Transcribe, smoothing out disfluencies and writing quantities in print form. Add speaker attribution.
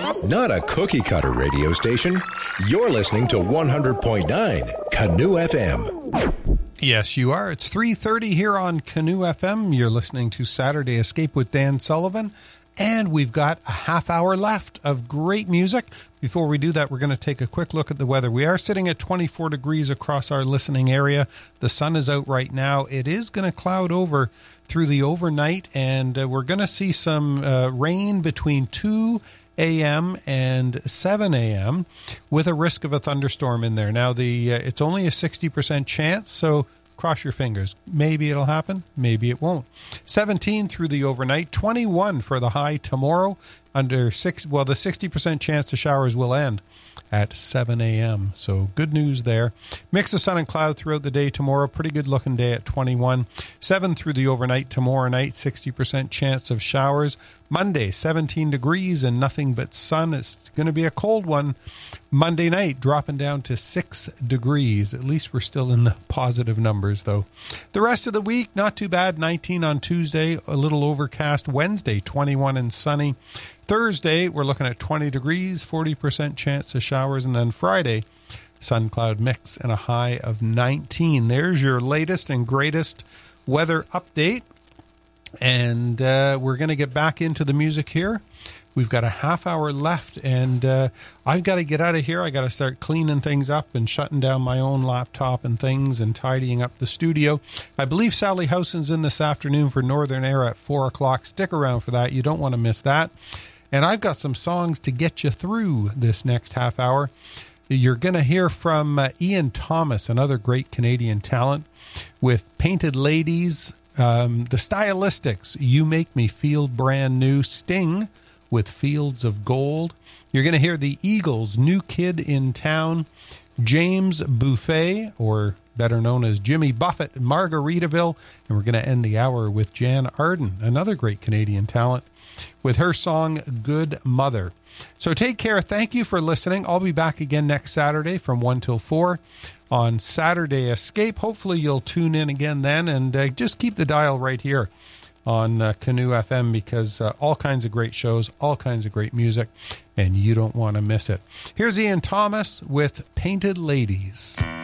Speaker 1: Not a cookie-cutter radio station. You're listening to 100.9 Canoe FM.
Speaker 2: Yes, you are. It's 3:30 here on Canoe FM. You're listening to Saturday Escape with Dan Sullivan. And we've got a half hour left of great music. Before we do that, we're going to take a quick look at the weather. We are sitting at 24 degrees across our listening area. The sun is out right now. It is going to cloud over through the overnight, and we're going to see some rain between 2 a.m. and 7 a.m. with a risk of a thunderstorm in there. Now, it's only a 60% chance, so cross your fingers. Maybe it'll happen. Maybe it won't. 17 through the overnight. 21 for the high tomorrow. The 60% chance the showers will end at 7 a.m. So good news there. Mix of sun and cloud throughout the day tomorrow. Pretty good looking day at 21. 7 through the overnight tomorrow night. 60% chance of showers. Monday, 17 degrees and nothing but sun. It's going to be a cold one. Monday night, dropping down to 6 degrees. At least we're still in the positive numbers, though. The rest of the week, not too bad. 19 on Tuesday, a little overcast. Wednesday, 21 and sunny. Thursday, we're looking at 20 degrees, 40% chance of showers. And then Friday, sun-cloud mix and a high of 19. There's your latest and greatest weather update. And we're going to get back into the music here. We've got a half hour left, and I've got to get out of here. I got to start cleaning things up and shutting down my own laptop and things and tidying up the studio. I believe Sally Howson's in this afternoon for Northern Air at 4 o'clock. Stick around for that. You don't want to miss that. And I've got some songs to get you through this next half hour. You're going to hear from Ian Thomas, another great Canadian talent, with Painted Ladies, the Stylistics, You Make Me Feel Brand New, Sting with Fields of Gold. You're going to hear the Eagles, New Kid in Town, James Buffet, or better known as Jimmy Buffett, Margaritaville, and we're going to end the hour with Jan Arden, another great Canadian talent, with her song Good Mother. So take care. Thank you for listening. I'll be back again next Saturday from 1 till 4 on Saturday Escape. Hopefully you'll tune in again then, and just keep the dial right here on Canoe FM, because all kinds of great shows, all kinds of great music, and you don't want to miss it. Here's Ian Thomas with Painted Ladies.